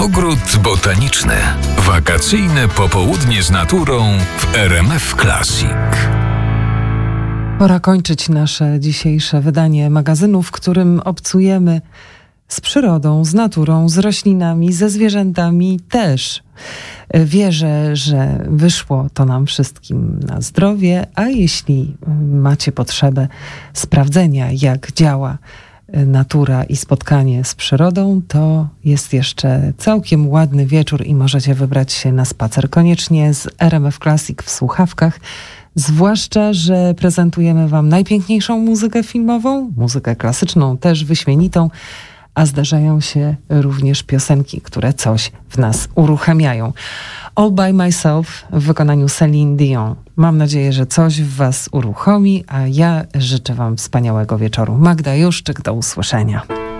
Ogród botaniczny. Wakacyjne popołudnie z naturą w RMF Classic. Pora kończyć nasze dzisiejsze wydanie magazynu, w którym obcujemy z przyrodą, z naturą, z roślinami, ze zwierzętami też. Wierzę, że wyszło to nam wszystkim na zdrowie, a jeśli macie potrzebę sprawdzenia, jak działa natura i spotkanie z przyrodą, to jest jeszcze całkiem ładny wieczór i możecie wybrać się na spacer. Koniecznie z RMF Classic w słuchawkach. Zwłaszcza, że prezentujemy wam najpiękniejszą muzykę filmową, muzykę klasyczną też wyśmienitą, a zdarzają się również piosenki, które coś w nas uruchamiają. All by Myself w wykonaniu Celine Dion. Mam nadzieję, że coś w was uruchomi, a ja życzę wam wspaniałego wieczoru. Magda Juszczyk, do usłyszenia.